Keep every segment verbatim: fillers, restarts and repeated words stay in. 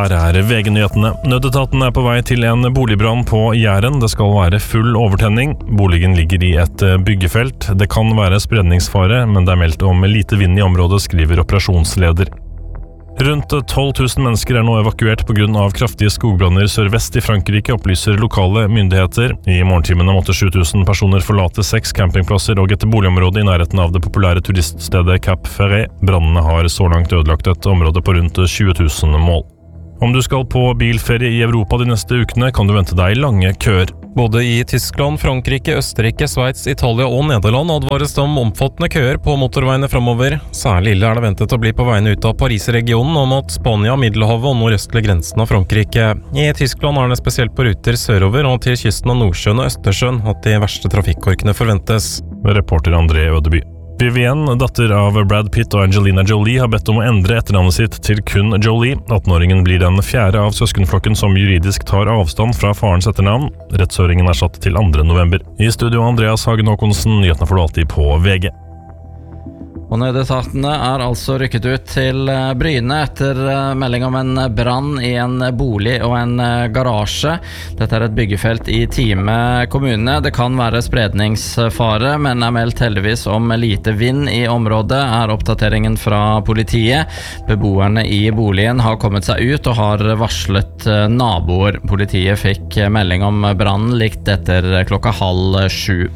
Her er V G-nyhetene. Nødetaten er på vei til en boligbrann på Jæren. Det skal være full overtenning. Boligen ligger i et byggefelt. Det kan være spredningsfare, men det er meldt om lite vind i området, skriver operasjonsleder. Rundt tolv tusen mennesker er nå evakuert på grunn av kraftige skogbranner sørvest i Frankrike, opplyser lokale myndigheter. I morgentimene måtte sju tusen personer forlate seks campingplasser og et boligområde i nærheten av det populære turiststedet Cap Ferret. Brannene har så langt ødelagt et område på rundt tjue tusen mål. Om du skal på bilferie i Europa de neste ukene, kan du vente deg lange køer. Både i Tyskland, Frankrike, Østerrike, Sveits, Italia og Nederland advares det om omfattende køer på motorveiene fremover. Særlig ille er det ventet å bli på veiene ut av Paris-regionen og mot Spania, Middelhavet og nordøstlige grensen av Frankrike. I Tyskland er det spesielt på ruter sørover og til kysten av Nordsjøen og Østersjøen at de verste trafikkorkene forventes. Reporter André Ødeby. Vivienne, datter av Brad Pitt og Angelina Jolie, har bedt om å endre etternavnet sitt til kun Jolie. attenåringen blir den fjerde av søskenflokken som juridisk tar avstand fra farens etternavn. Rettshøringen er satt til andre november. I studio Andreas Hagen Håkonsen, nyhetene får du alltid på V G. Og nødetatene er altså rykket ut til Bryne etter melding om en brann i en bolig og en garasje. Dette er et byggefelt i Time kommune. Det kan være spredningsfare, men er meldt heldigvis om lite vind i området, er oppdateringen fra politiet. Beboerne i boligen har kommet seg ut og har varslet naboer. Politiet fikk melding om brannen likt etter klokka halv sju.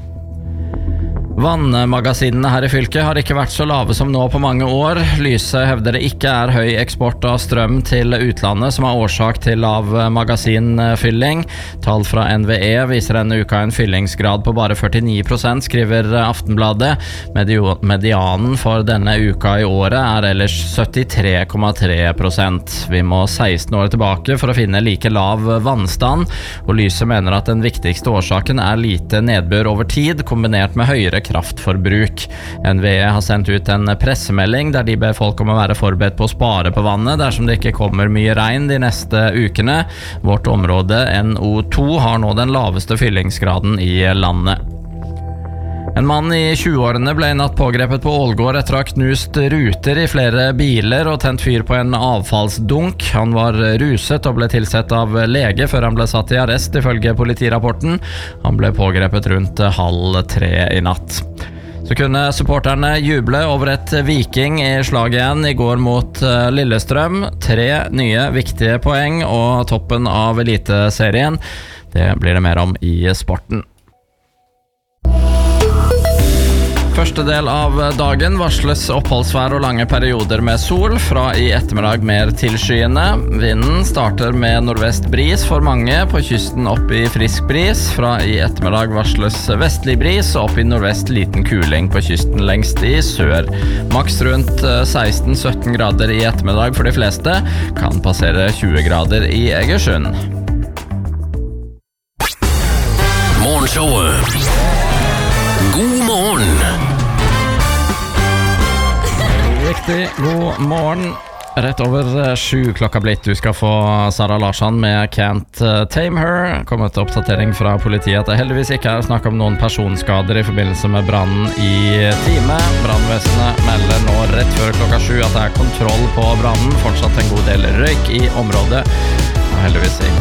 Vannmagasinene her i fylket har ikke vært så lave som nå på mange år. Lyse hevder det ikke er høy eksport av strøm til utlandet som er årsak til lav magasinfylling. Tall fra N V E viser denne uka en fyllingsgrad på bare førtini prosent, skriver Aftenbladet. Medianen for denne uka i året er ellers syttitre komma tre prosent. Vi må seksten år tilbake for å finne like lav vannstand, og Lyse mener at den viktigste årsaken er lite nedbør over tid, kombinert med høyere kraftforbruk. N V E har sendt ut en pressemelding der de ber folk om å være forberedt på å spare på vannet dersom det ikke kommer mye regn de neste ukene. Vårt område N O to har nå den laveste fyllingsgraden i landet. En mann i tjueårene ble i natt pågrepet på Ålgård etter å ha knust ruter i flere biler og tent fyr på en avfallsdunk. Han var ruset og ble tilsett av lege før han ble satt i arrest, ifølge politirapporten. Han ble pågrepet rundt halv tre i natt. Så kunne supporterne juble over et Viking i slaget igjen i går mot Lillestrøm. Tre nye viktige poeng og toppen av eliteserien. Det blir det mer om i sporten. Første del av dagen varsles oppholdsvær og lange perioder med sol, fra i ettermiddag mer tilskyende. Vinden starter med nordvest bris for mange, på kysten opp i frisk bris. Fra i ettermiddag varsles vestlig bris, og opp i nordvest liten kuling på kysten lengst i sør. Maks rundt seksten til sytten grader i ettermiddag for de fleste, kan passere tjue grader i Egersund. Morgenshowet. God morgen. Riktig, god morgen. Rett over sju klokka blitt. Du skal få Sara Larsson med Can't Tame Her. Kommet til oppdatering fra politiet at det heldigvis ikke er snakk om noen personskader i forbindelse med brannen i Time. Brannvesenet melder nå rett før klokka sju at det er kontroll på brannen. Fortsatt en god del røyk i området. Og heldigvis